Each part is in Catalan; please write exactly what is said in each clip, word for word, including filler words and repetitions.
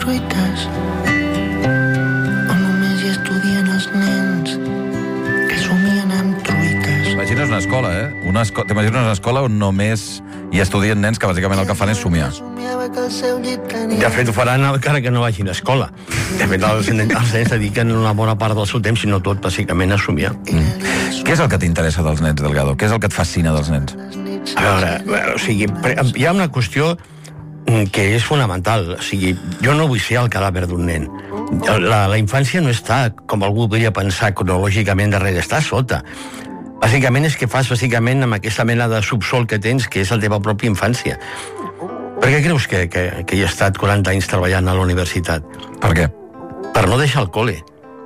truites, on només hi estudien els nens que somien amb truites. Imagines una escola, eh? Una esco... T'imagines una escola on només hi estudien nens que bàsicament el que fan és somiar. De fet, ho faran encara que no vagin a escola. De fet, els, els nens dediquen una bona part del seu temps, si no tot, bàsicament, a somiar. Mm. Què és el que t'interessa dels nens, Delgado? Què és el que et fascina dels nens? A veure, o sigui, hi ha una qüestió que és fonamental. O sigui, jo no vull ser el cadàver d'un nen. La, la infància no està, com algú podria pensar, cronològicament darrere, està sota. Bàsicament és que fas bàsicament amb aquesta mena de subsol que tens, que és la teva pròpia infància. Per què creus que, que, que he estat quaranta anys treballant a la universitat? Per què? Per no deixar el col·le.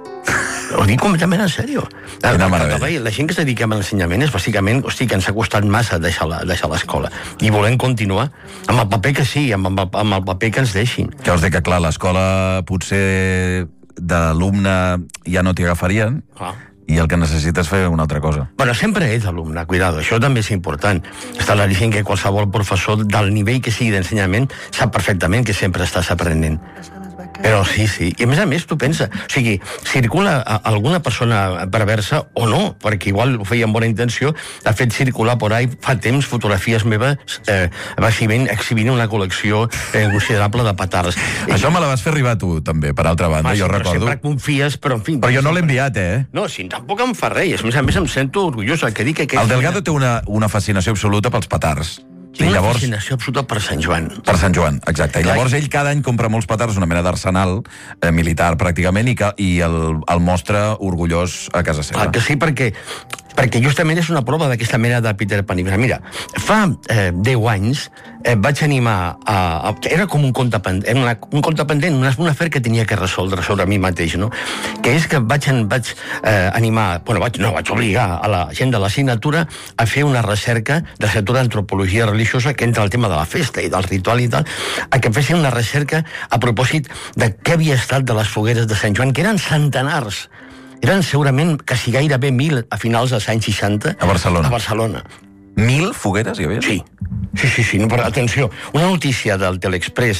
Ho dic completament en sèrio. Quina meravella. La gent que es dediquem a l'ensenyament és bàsicament, hosti, que ens ha costat massa deixar l'escola. I volem continuar amb el paper que sí, amb el, amb el paper que ens deixin. Que us dic que, clar, l'escola potser d'alumne ja no t'hi agafarien, ah. i el que necessites fer una altra cosa. Bueno, sempre ets alumne, cuidado, això també és important. Està claríssim que qualsevol professor del nivell que sigui d'ensenyament sap perfectament que sempre estàs aprenent. Però sí, sí. I a més a més, tu pensa, o sigui, circula alguna persona perversa o no, perquè igual ho feia amb bona intenció, ha fet circular por ahí fa temps fotografies meves eh, bàsicament exhibint una col·lecció eh, considerable de petards. Això me la vas fer arribar tu, també, per altra banda, ah, jo sí, recordo. Sempre confies, però en fi... Però jo no l'he enviat, eh? No, sí, tampoc em fa res. A més a més em sento orgullós. El que dic que... El Delgado té una, una fascinació absoluta pels petards. Tinc una llavors, fascinació absoluta per Sant Joan. Per Sant Joan, exacte. I llavors ell cada any compra molts petards, una mena d'arsenal eh, militar, pràcticament, i, que, i el, el mostra orgullós a casa seva. Clar que sí, perquè, perquè justament és una prova d'aquesta mena de Peter Pan. Mira, fa eh, deu anys eh, vaig animar a, a... Era com un conte pendent, una, un conte pendent, un, un afer que tenia que resoldre sobre mi mateix, no? Que és que vaig, vaig eh, animar... Bueno, vaig, no, vaig obligar a la gent de l'assignatura a fer una recerca de l'assignatura d'antropologia religiosa que entra el tema de la festa i del ritual i tal, a que fessin una recerca a propòsit de què havia estat de les fogueres de Sant Joan, que eren centenars. Eren segurament quasi gairebé mil a finals dels anys seixanta. A Barcelona. A Barcelona. Mil fogueres hi havia? Sí. Sí, sí, sí. No, però atenció, una notícia del Teleexpress